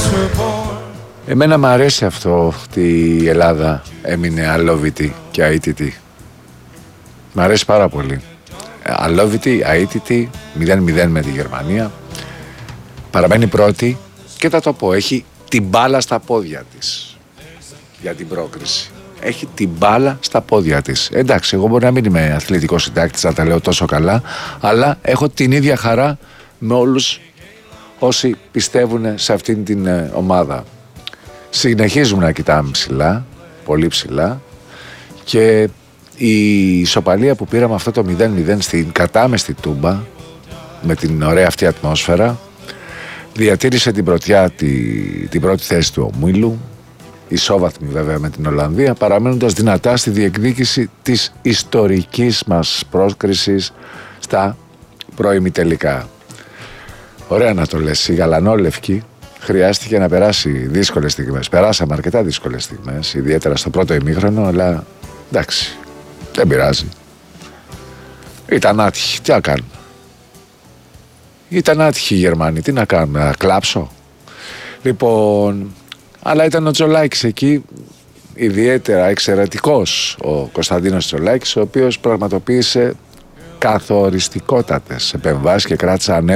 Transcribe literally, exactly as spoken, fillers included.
Εμένα μου αρέσει αυτό ότι η Ελλάδα έμεινε αλόβητη και αίτητη. Μ' αρέσει πάρα πολύ. Αλόβητη, αίτητη, μηδέν μηδέν με τη Γερμανία. Παραμένει πρώτη και θα το πω, έχει την μπάλα στα πόδια της για την πρόκριση. Έχει την μπάλα στα πόδια της. Εντάξει, εγώ μπορεί να μην είμαι αθλητικός συντάκτης, να τα λέω τόσο καλά, αλλά έχω την ίδια χαρά με όλους όσοι πιστεύουν σε αυτήν την ε, ομάδα. Συνεχίζουμε να κοιτάμε ψηλά, πολύ ψηλά, και η ισοπαλία που πήραμε αυτό το μηδέν μηδέν στην κατάμεστη Τούμπα, με την ωραία αυτή ατμόσφαιρα, διατήρησε την, πρωτιά, τη, την πρώτη θέση του ομίλου, ισόβαθμη βέβαια με την Ολλανδία, παραμένοντας δυνατά στη διεκδίκηση της ιστορικής μας πρόκρισης στα προημιτελικά. Ωραία να το λες, η γαλανόλευκη χρειάστηκε να περάσει δύσκολες στιγμές. Περάσαμε αρκετά δύσκολες στιγμές, ιδιαίτερα στο πρώτο ημίχρονο, αλλά εντάξει, δεν πειράζει. Ήταν άτυχοι, τι να κάνουμε. Ήταν άτυχοι οι Γερμανοί, τι να κάνουμε, να κλάψω. Λοιπόν, αλλά ήταν ο Τσολάκης εκεί, ιδιαίτερα εξαιρετικός ο Κωνσταντίνος Τσολάκης, ο οποίος πραγματοποίησε καθοριστικότατες επεμβάσεις και κράτησε ανέ